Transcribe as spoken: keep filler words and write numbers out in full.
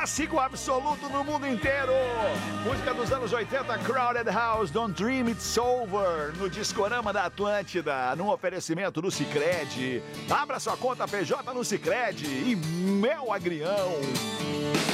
clássico absoluto no mundo inteiro. Música dos anos oitenta, Crowded House, Don't Dream It's Over, no Discorama da Atlântida, num oferecimento do Sicredi. Abra sua conta P J no Sicredi e Mel Agrião.